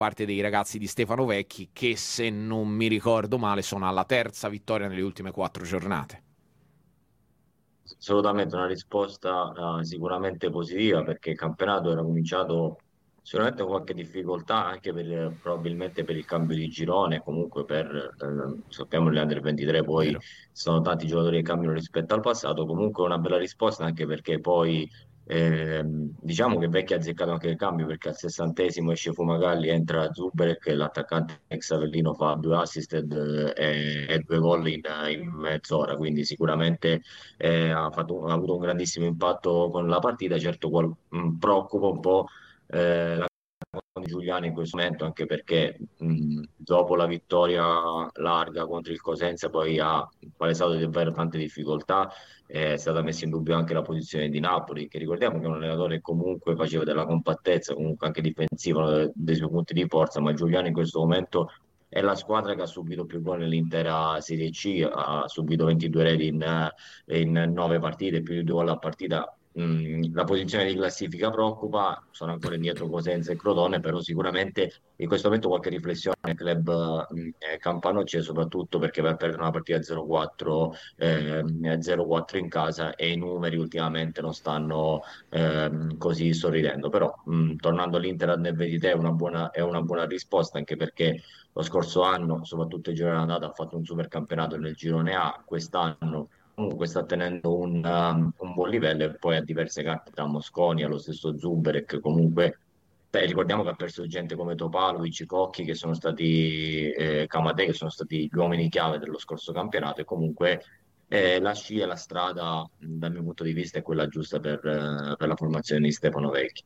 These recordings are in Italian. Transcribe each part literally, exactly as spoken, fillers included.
parte dei ragazzi di Stefano Vecchi, che se non mi ricordo male sono alla terza vittoria nelle ultime quattro giornate. Assolutamente una risposta eh, sicuramente positiva, perché il campionato era cominciato sicuramente con qualche difficoltà anche per, probabilmente per il cambio di girone, comunque per, eh, sappiamo gli under ventitré poi Vero? sono tanti giocatori che cambiano rispetto al passato, comunque una bella risposta anche perché poi ehm, diciamo che Vecchia ha azzeccato anche il cambio, perché al sessantesimo esce Fumagalli, entra Zubelek, l'attaccante ex Avellino fa due assist ed, eh, e, due gol in, in mezz'ora, quindi sicuramente eh, ha, fatto- ha avuto un grandissimo impatto con la partita. Certo, qual- mh, preoccupa un po' eh, la di Giuliano in questo momento, anche perché mh, dopo la vittoria larga contro il Cosenza poi ha palesato di avere tante difficoltà. È stata messa in dubbio anche la posizione di Napoli, che ricordiamo che è un allenatore che comunque faceva della compattezza, comunque anche difensiva, eh, dei suoi punti di forza, ma Giuliano in questo momento è la squadra che ha subito più gol nell'intera Serie C, ha subito ventidue reti in, eh, in nove partite, più di due gol a partita. Mm, la posizione di classifica preoccupa, sono ancora indietro Cosenza e Crotone, però sicuramente in questo momento qualche riflessione al club mm, eh, Campano c'è, soprattutto perché va a perdere una partita zero quattro ehm, zero quattro in casa e i numeri ultimamente non stanno ehm, così sorridendo. Però mm, tornando all'Inter al Vedi è una buona, è una buona risposta, anche perché lo scorso anno, soprattutto il girone andata, ha fatto un super campionato nel girone A, quest'anno comunque sta tenendo un, um, un buon livello, e poi ha diverse carte tra Mosconi, allo stesso Zubερek, comunque beh, ricordiamo che ha perso gente come Topalovic, Cocchi, che sono stati eh, Camadei, che sono stati gli uomini chiave dello scorso campionato, e comunque eh, la scia, la strada, mh, dal mio punto di vista, è quella giusta per, eh, per la formazione di Stefano Vecchi.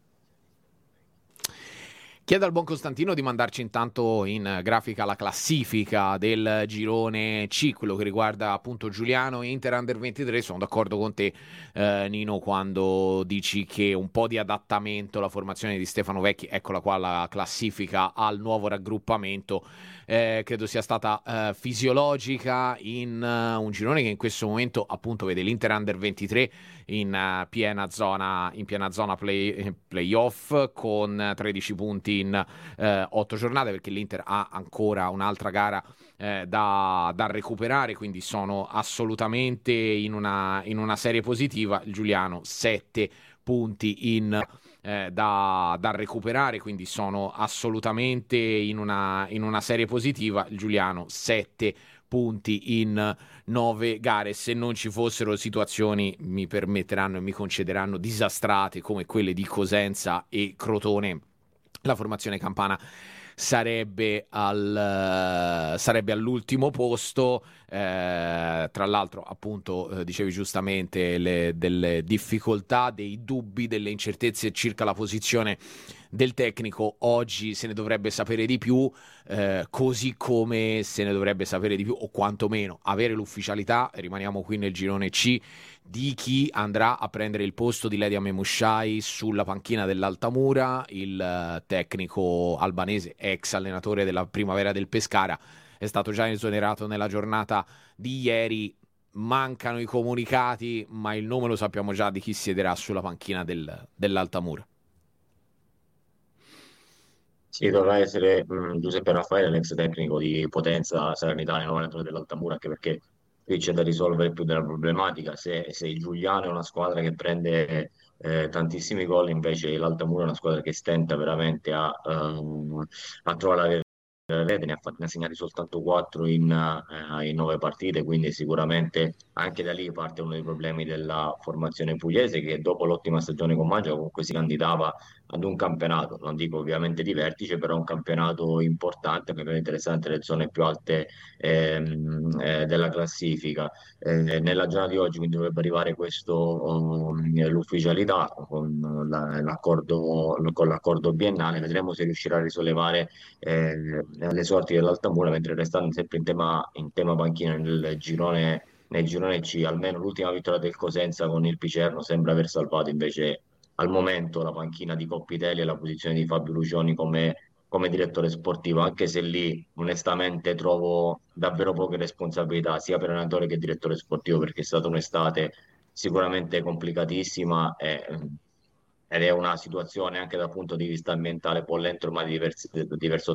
Chiedo al buon Costantino di mandarci intanto in grafica la classifica del girone C, quello che riguarda appunto Giuliano e Inter Under ventitré. Sono d'accordo con te, eh, Nino, quando dici che un po' di adattamento alla formazione di Stefano Vecchi, eccola qua la classifica al nuovo raggruppamento, eh, credo sia stata eh, fisiologica in uh, un girone che in questo momento appunto vede l'Inter Under ventitré in uh, piena zona, in piena zona play, playoff, con tredici punti in eh, otto giornate, perché l'Inter ha ancora un'altra gara eh, da, da recuperare, quindi sono assolutamente in una, in una serie positiva. Il Giuliano sette punti in eh, da, da recuperare, quindi sono assolutamente in una, in una serie positiva. Il Giuliano sette punti in nove gare. Se non ci fossero situazioni, mi permetteranno e mi concederanno, disastrate come quelle di Cosenza e Crotone, la formazione campana sarebbe, al, sarebbe all'ultimo posto. Eh, tra l'altro, appunto, eh, dicevi giustamente le, delle difficoltà, dei dubbi, delle incertezze circa la posizione del tecnico. Oggi se ne dovrebbe sapere di più, eh, così come se ne dovrebbe sapere di più, o quantomeno avere l'ufficialità, rimaniamo qui nel girone C, di chi andrà a prendere il posto di Ledia Memushai sulla panchina dell'Altamura. Il eh, tecnico albanese, ex allenatore della Primavera del Pescara, è stato già esonerato nella giornata di ieri. Mancano i comunicati, ma il nome lo sappiamo già di chi siederà sulla panchina del, dell'Altamura. Sì, dovrà essere mh, Giuseppe Raffaele, l'ex tecnico di Potenza Salernitana, il nuovo allenatore dell'Altamura, anche perché qui c'è da risolvere più della problematica. Se, se il Giuliano è una squadra che prende eh, tantissimi gol, invece l'Altamura è una squadra che stenta veramente a, ehm, a trovare la rete, ne ha fatti ne ha segnati soltanto quattro in, eh, in nove partite, quindi sicuramente anche da lì parte uno dei problemi della formazione pugliese, che dopo l'ottima stagione con Maggio comunque si candidava ad un campionato, non dico ovviamente di vertice, però un campionato importante, un campionato interessante, le zone più alte ehm, eh, della classifica. Eh, nella giornata di oggi quindi dovrebbe arrivare questo, um, l'ufficialità con la- l'accordo, con l'accordo biennale, vedremo se riuscirà a risollevare eh, le sorti dell'Altamura, mentre restando sempre in tema, in tema panchina nel girone, nel girone C, almeno l'ultima vittoria del Cosenza con il Picerno sembra aver salvato invece al momento la panchina di Coppa Italia e la posizione di Fabio Lucioni come, come direttore sportivo, anche se lì onestamente trovo davvero poche responsabilità sia per allenatore che direttore sportivo, perché è stata un'estate sicuramente complicatissima e ed è una situazione anche dal punto di vista ambientale un po' lento ormai di diversi- diverso